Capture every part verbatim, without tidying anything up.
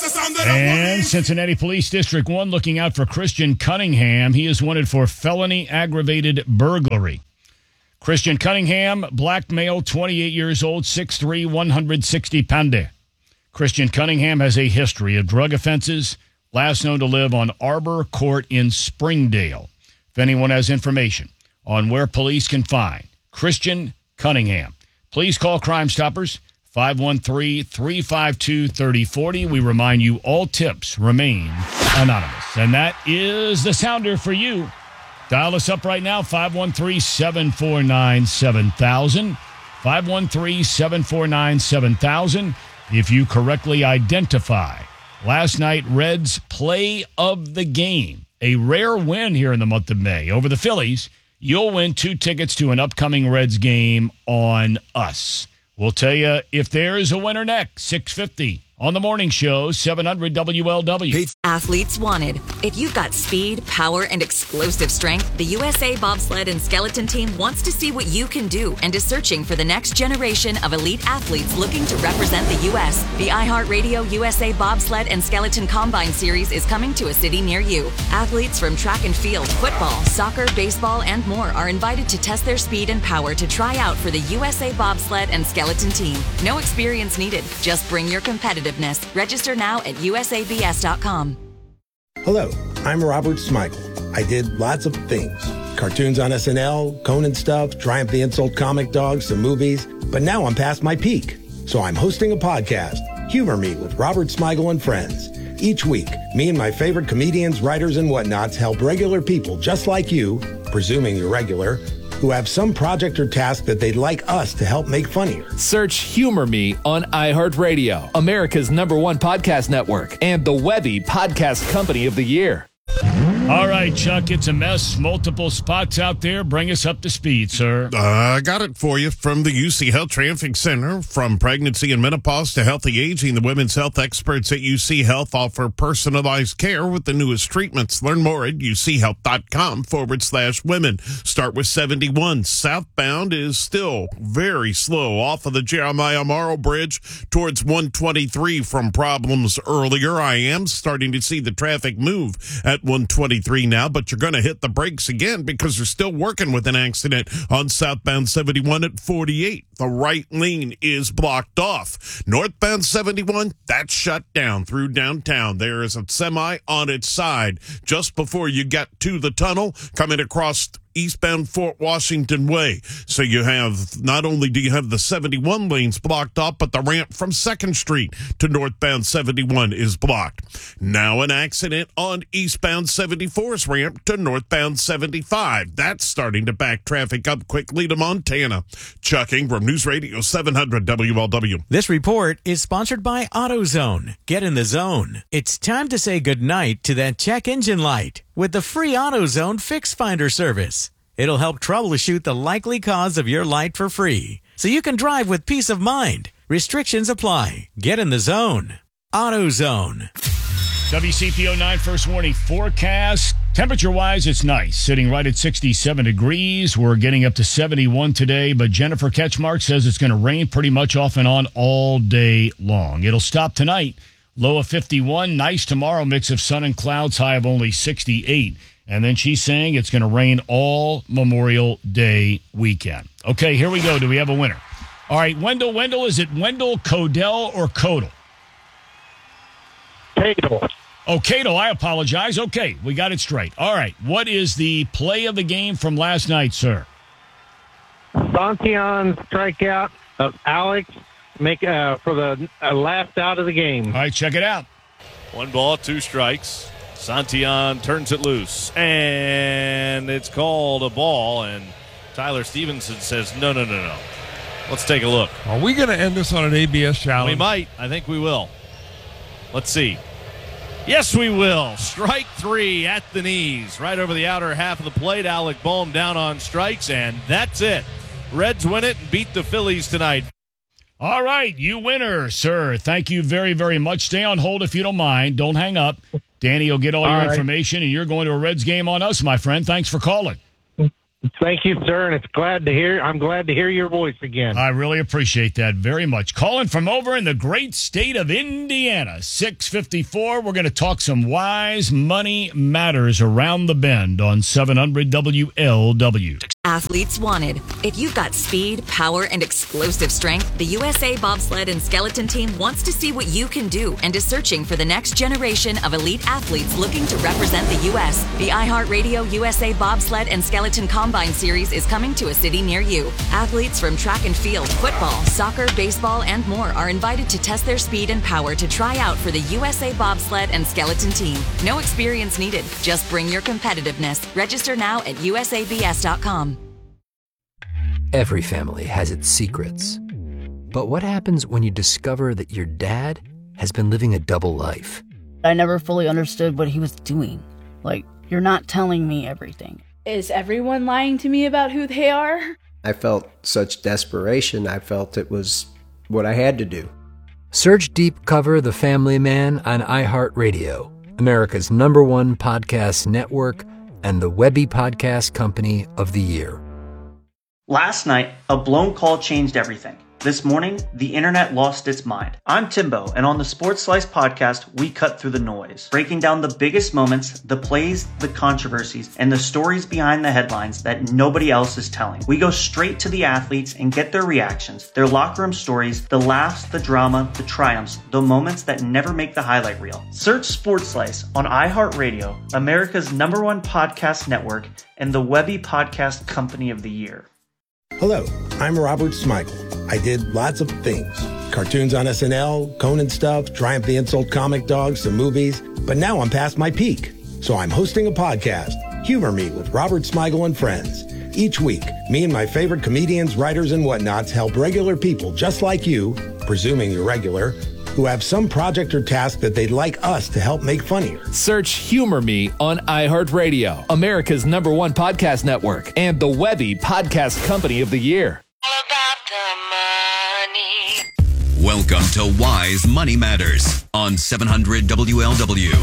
And Cincinnati Police District one looking out for Christian Cunningham. He is wanted for felony aggravated burglary. Christian Cunningham, black male, twenty-eight years old, six three, one hundred sixty pounds. Christian Cunningham has a history of drug offenses, last known to live on Arbor Court in Springdale. If anyone has information on where police can find Christian Cunningham, please call Crime Stoppers, five one three, three five two, three oh four oh. We remind you all tips remain anonymous. And that is the sounder for you. Dial us up right now, five one three, seven four nine, seven thousand. five one three, seven four nine, seven thousand. If you correctly identify last night Reds' play of the game, a rare win here in the month of May over the Phillies, you'll win two tickets to an upcoming Reds game on us. We'll tell you if there's a winner next, six fifty on the morning show, seven hundred W L W. Athletes wanted. If you've got speed, power, and explosive strength, the U S A Bobsled and Skeleton Team wants to see what you can do and is searching for the next generation of elite athletes looking to represent the U S The iHeartRadio U S A Bobsled and Skeleton Combine Series is coming to a city near you. Athletes from track and field, football, soccer, baseball, and more are invited to test their speed and power to try out for the U S A Bobsled and Skeleton Team. No experience needed. Just bring your competitiveness. Register now at U S A B S dot com. Hello, I'm Robert Smigel. I did lots of things. Cartoons on S N L, Conan stuff, Triumph the Insult comic dogs, some movies. But now I'm past my peak. So I'm hosting a podcast, Humor Me with Robert Smigel and Friends. Each week, me and my favorite comedians, writers, and whatnots help regular people just like you, presuming you're regular, who have some project or task that they'd like us to help make funnier. Search Humor Me on iHeartRadio, America's number one podcast network, and the Webby Podcast Company of the Year. All right, Chuck, it's a mess. Multiple spots out there. Bring us up to speed, sir. Uh, I got it for you from the U C Health Traffic Center. From pregnancy and menopause to healthy aging, the women's health experts at U C Health offer personalized care with the newest treatments. Learn more at uchealth.com forward slash women. Start with seventy-one. Southbound is still very slow off of the Jeremiah Morrow Bridge towards one twenty-three from problems earlier. I am starting to see the traffic move at one twenty-three now, but you're going to hit the brakes again because they're still working with an accident on southbound seventy-one at forty-eight. The right lane is blocked off. Northbound seventy-one, that's shut down through downtown. There is a semi on its side just before you get to the tunnel coming across eastbound Fort Washington Way. So you have, not only do you have the seventy-one lanes blocked off, but the ramp from second Street to northbound seventy-one is blocked. Now an accident on eastbound seventy-four's ramp to northbound seventy-five. That's starting to back traffic up quickly to Montana. Chuck Ingram, News Radio seven hundred W L W. This report is sponsored by AutoZone. Get in the zone. It's time to say goodnight to that check engine light with the free AutoZone Fix Finder service. It'll help troubleshoot the likely cause of your light for free, so you can drive with peace of mind. Restrictions apply. Get in the zone. AutoZone. W C P O nine first warning forecast. Temperature-wise, it's nice. Sitting right at sixty-seven degrees. We're getting up to seventy-one today, but Jennifer Ketchmark says it's going to rain pretty much off and on all day long. It'll stop tonight. Low of fifty-one. Nice tomorrow. Mix of sun and clouds. High of only sixty-eight. And then she's saying it's going to rain all Memorial Day weekend. Okay, here we go. Do we have a winner? All right, Wendell. Wendell, is it Wendell, Codell, or Codell? Cadle. Oh, Cato, I apologize. Okay, we got it straight. All right, what is the play of the game from last night, sir? Santion strikeout of Alex make uh, for the uh, last out of the game. All right, check it out. One ball, two strikes. Santillan turns it loose, and it's called a ball, and Tyler Stevenson says, no, no, no, no. Let's take a look. Are we going to end this on an A B S challenge? We might. I think we will. Let's see. Yes, we will. Strike three at the knees. Right over the outer half of the plate. Alec Bohm down on strikes, and that's it. Reds win it and beat the Phillies tonight. All right, you winner, sir. Thank you very, very much. Stay on hold if you don't mind. Don't hang up. Danny will get all, all your right. information, and you're going to a Reds game on us, my friend. Thanks for calling. Thank you, sir, and it's glad to hear. I'm glad to hear your voice again. I really appreciate that very much. Calling from over in the great state of Indiana, six fifty-four. We're going to talk some wise money matters around the bend on seven hundred W L W. Athletes wanted. If you've got speed, power, and explosive strength, the U S A Bobsled and Skeleton Team wants to see what you can do and is searching for the next generation of elite athletes looking to represent the U S. The iHeartRadio U S A Bobsled and Skeleton Combine Series is coming to a city near you. Athletes from track and field, football, soccer, baseball, and more are invited to test their speed and power to try out for the U S A Bobsled and Skeleton Team. No experience needed. Just bring your competitiveness. Register now at U S A B S dot com. Every family has its secrets. But what happens when you discover that your dad has been living a double life? I never fully understood what he was doing. Like, you're not telling me everything. Is everyone lying to me about who they are? I felt such desperation. I felt it was what I had to do. Search Deep Cover The Family Man on iHeartRadio, America's number one podcast network and the Webby Podcast Company of the Year. Last night, a blown call changed everything. This morning, the internet lost its mind. I'm Timbo, and on the Sports Slice podcast, we cut through the noise, breaking down the biggest moments, the plays, the controversies, and the stories behind the headlines that nobody else is telling. We go straight to the athletes and get their reactions, their locker room stories, the laughs, the drama, the triumphs, the moments that never make the highlight reel. Search Sports Slice on iHeartRadio, America's number one podcast network, and the Webby Podcast Company of the Year. Hello, I'm Robert Smigel. I did lots of things. Cartoons on S N L, Conan stuff, Triumph the Insult Comic Dog, some movies. But now I'm past my peak. So I'm hosting a podcast, Humor Me with Robert Smigel and Friends. Each week, me and my favorite comedians, writers, and whatnots help regular people just like you, presuming you're regular, who have some project or task that they'd like us to help make funnier. Search Humor Me on iHeartRadio, America's number one podcast network, and the Webby Podcast Company of the Year. Welcome to Wise Money Matters on seven hundred W L W.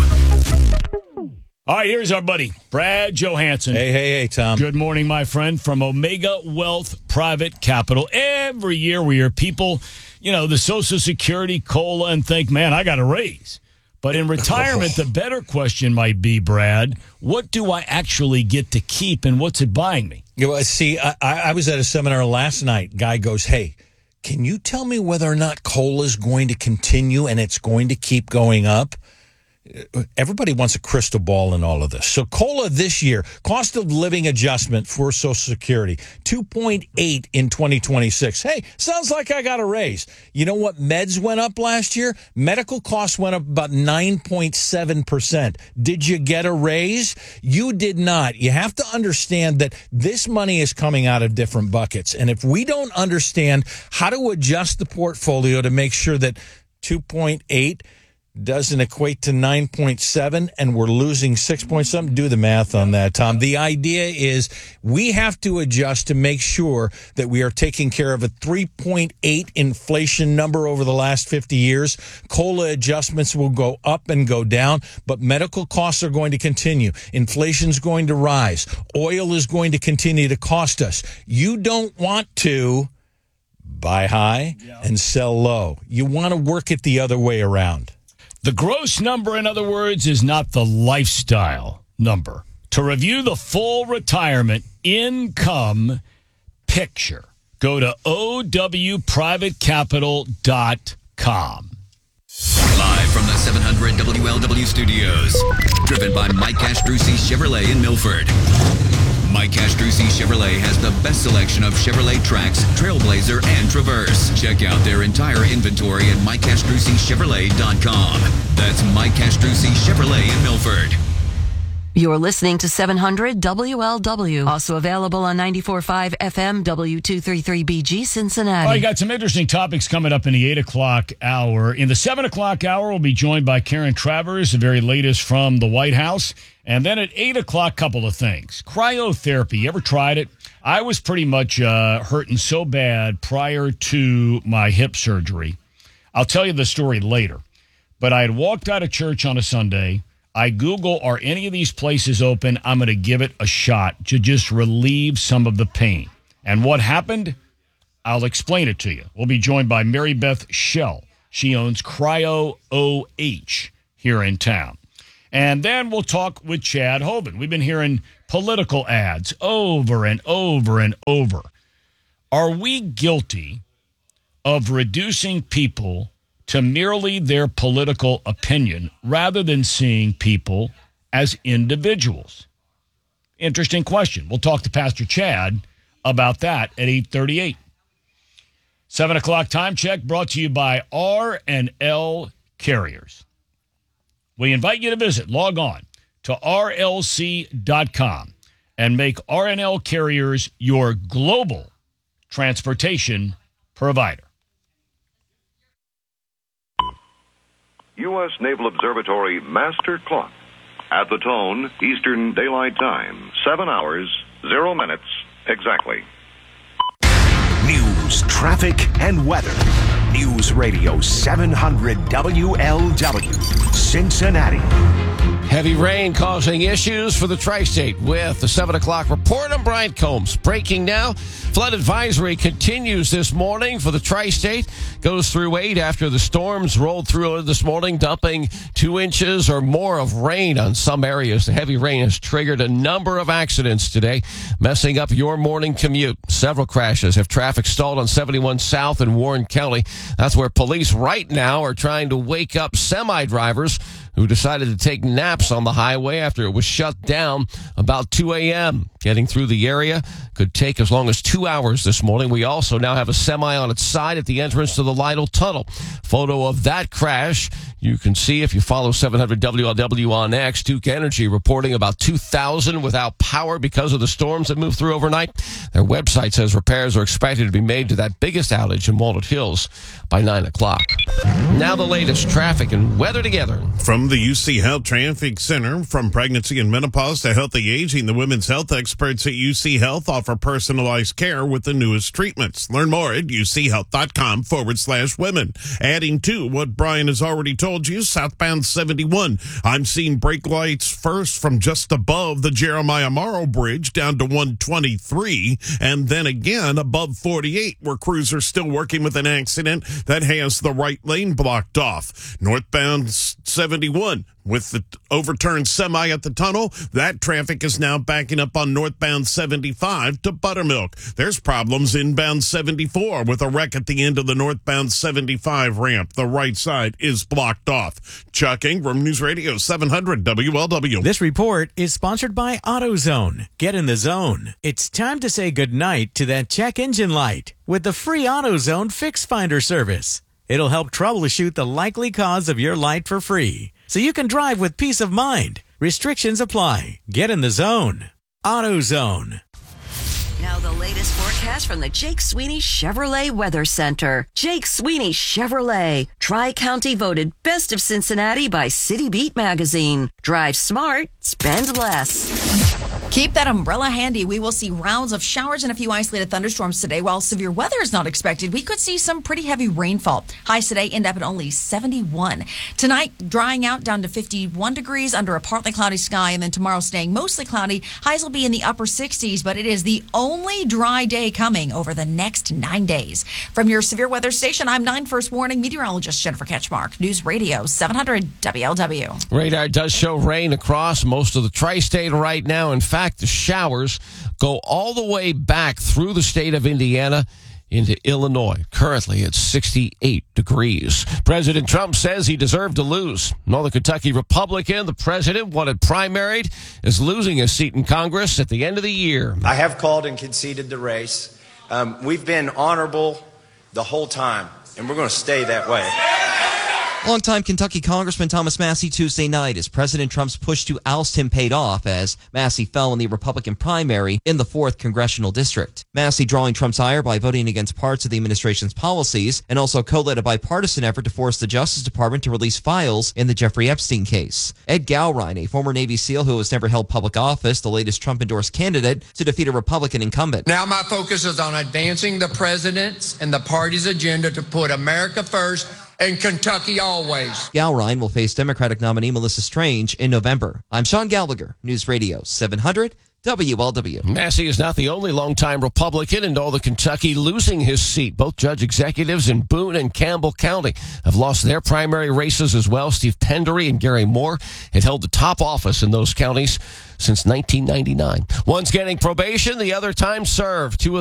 All right, here's our buddy, Brad Johansson. Hey, hey, hey, Tom. Good morning, my friend, from Omega Wealth Private Capital. Every year we hear people, you know, the Social Security COLA and think, man, I got a raise. But in retirement, the better question might be, Brad, what do I actually get to keep and what's it buying me? You know, see, I, I was at a seminar last night. Guy goes, hey, can you tell me whether or not COLA is going to continue and it's going to keep going up? Everybody wants a crystal ball in all of this. So COLA this year, cost of living adjustment for Social Security, two point eight in twenty twenty-six. Hey, sounds like I got a raise. You know what meds went up last year? Medical costs went up about nine point seven percent. Did you get a raise? You did not. You have to understand that this money is coming out of different buckets. And if we don't understand how to adjust the portfolio to make sure that two point eight doesn't equate to nine point seven and we're losing six point seven. Do the math on that, Tom. The idea is we have to adjust to make sure that we are taking care of a three point eight inflation number over the last fifty years. COLA adjustments will go up and go down, but medical costs are going to continue. Inflation's going to rise. Oil is going to continue to cost us. You don't want to buy high and sell low. You want to work it the other way around. The gross number, in other words, is not the lifestyle number. To review the full retirement income picture, go to O W private capital dot com. Live from the seven hundred W L W studios, driven by Mike Castrucci Chevrolet in Milford. Mike Castrucci Chevrolet has the best selection of Chevrolet Trax, Trailblazer, and Traverse. Check out their entire inventory at Mike Castrucci Chevrolet dot com. That's Mike Castrucci Chevrolet in Milford. You're listening to seven hundred W L W, also available on ninety-four point five F M W two thirty-three B G Cincinnati. Well, you got some interesting topics coming up in the eight o'clock hour. In the seven o'clock hour, we'll be joined by Karen Travers, the very latest from the White House. And then at eight o'clock, couple of things. Cryotherapy, you ever tried it? I was pretty much uh, hurting so bad prior to my hip surgery. I'll tell you the story later. But I had walked out of church on a Sunday. I Google, are any of these places open? I'm going to give it a shot to just relieve some of the pain. And what happened? I'll explain it to you. We'll be joined by Mary Beth Shell. She owns Cryo O H here in town. And then we'll talk with Chad Hoban. We've been hearing political ads over and over and over. Are we guilty of reducing people to merely their political opinion rather than seeing people as individuals? Interesting question. We'll talk to Pastor Chad about that at eight thirty-eight. seven o'clock time check brought to you by R and L Carriers. We invite you to visit, log on to R L C dot com and make R and L Carriers your global transportation provider. U S Naval Observatory Master Clock. At the tone, Eastern Daylight Time, seven hours, zero minutes, exactly. News, traffic, and weather. News Radio seven hundred W L W, Cincinnati. Heavy rain causing issues for the Tri-State with the seven o'clock report. I'm Brian Combs. Breaking now. Flood advisory continues this morning for the Tri-State. Goes through eight after the storms rolled through this morning, dumping two inches or more of rain on some areas. The heavy rain has triggered a number of accidents today, messing up your morning commute. Several crashes have traffic stalled on seventy-one South in Warren County. That's where police right now are trying to wake up semi-drivers who decided to take naps on the highway after it was shut down about two a.m. Getting through the area could take as long as two hours this morning. We also now have a semi on its side at the entrance to the Lytle Tunnel. Photo of that crash you can see if you follow seven hundred W L W on X. Duke Energy reporting about two thousand without power because of the storms that moved through overnight. Their website says repairs are expected to be made to that biggest outage in Walnut Hills by nine o'clock. Now the latest traffic and weather together. From the U C Health Traffic Center, from pregnancy and menopause to healthy aging, the women's health experts at U C Health offer personalized care with the newest treatments. Learn more at uchealth.com forward slash women. Adding to what Brian has already told you, southbound seventy-one. I'm seeing brake lights first from just above the Jeremiah Morrow Bridge down to one twenty-three, and then again above forty-eight, where crews are still working with an accident that has the right lane blocked off. Northbound seventy-one. With the overturned semi at the tunnel, that traffic is now backing up on northbound seventy-five to Buttermilk. There's problems inbound seventy-four with a wreck at the end of the northbound seventy-five ramp. The right side is blocked off. Chuck Ingram, News Radio seven hundred W L W. This report is sponsored by AutoZone. Get in the zone. It's time to say goodnight to that check engine light with the free AutoZone Fix Finder service. It'll help troubleshoot the likely cause of your light for free, so you can drive with peace of mind. Restrictions apply. Get in the zone. AutoZone. Now the latest forecast from the Jake Sweeney Chevrolet Weather Center. Jake Sweeney Chevrolet. Tri-County voted Best of Cincinnati by City Beat magazine. Drive smart, spend less. Keep that umbrella handy. We will see rounds of showers and a few isolated thunderstorms today. While severe weather is not expected, we could see some pretty heavy rainfall. Highs today end up at only seventy-one. Tonight, drying out down to fifty-one degrees under a partly cloudy sky, and then tomorrow staying mostly cloudy. Highs will be in the upper sixties, but it is the only dry day coming over the next nine days. From your severe weather station, I'm nine First Warning meteorologist Jennifer Ketchmark. News Radio seven hundred W L W. Radar does show rain across most of the tri-state right now. In fact, the showers go all the way back through the state of Indiana into Illinois. Currently, it's sixty-eight degrees. President Trump says he deserved to lose. Northern Kentucky Republican, the president wanted primaried, is losing his seat in Congress at the end of the year. I have called and conceded the race. Um, we've been honorable the whole time, and we're going to stay that way. Longtime Kentucky Congressman Thomas Massie Tuesday night as President Trump's push to oust him paid off as Massie fell in the Republican primary in the fourth Congressional District. Massie drawing Trump's ire by voting against parts of the administration's policies and also co-led a bipartisan effort to force the Justice Department to release files in the Jeffrey Epstein case. Ed Gowrine, a former Navy SEAL who has never held public office, the latest Trump-endorsed candidate to defeat a Republican incumbent. Now my focus is on advancing the president's and the party's agenda to put America first and Kentucky always. Gowrine will face Democratic nominee Melissa Strange in November. I'm Sean Gallagher, News Radio seven hundred W L W. Massey is not the only longtime Republican in all the Kentucky losing his seat. Both judge executives in Boone and Campbell County have lost their primary races as well. Steve Pendery and Gary Moore had held the top office in those counties since nineteen ninety-nine. One's getting probation, the other time served. Two of